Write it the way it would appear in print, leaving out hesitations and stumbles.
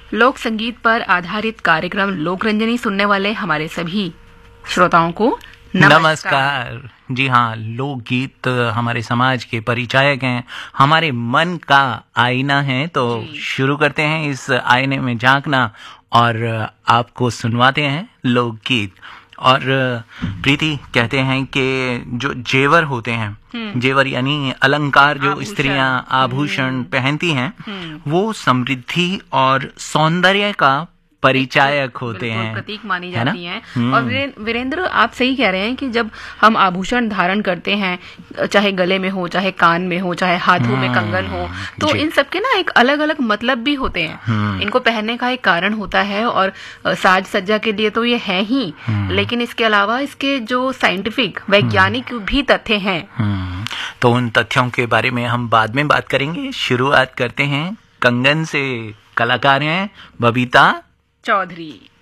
लोक संगीत पर आधारित कार्यक्रम लोकरंजनी सुनने वाले हमारे सभी श्रोताओं को नमस्कार। जी हाँ, लोकगीत हमारे समाज के परिचायक हैं, हमारे मन का आईना है। तो शुरू करते हैं इस आईने में झांकना और आपको सुनवाते हैं लोकगीत। और प्रीति, कहते हैं कि जो जेवर होते हैं, जेवर यानी अलंकार जो स्त्रियां आभूषण पहनती हैं, वो समृद्धि और सौंदर्य का परिचायक होते हैं, प्रतीक मानी जाती हैं। और वीरेंद्र, आप सही कह रहे हैं कि जब हम आभूषण धारण करते हैं, चाहे गले में हो, चाहे कान में हो, चाहे हाथों में कंगन हो, तो इन सबके ना एक अलग अलग मतलब भी होते हैं। इनको पहनने का एक कारण होता है और साज सज्जा के लिए तो ये है ही, लेकिन इसके अलावा इसके जो साइंटिफिक वैज्ञानिक भी तथ्य हैं, तो उन तथ्यों के बारे में हम बाद में बात करेंगे। शुरुआत करते हैं कंगन से। कलाकार हैं बबीता चौधरी।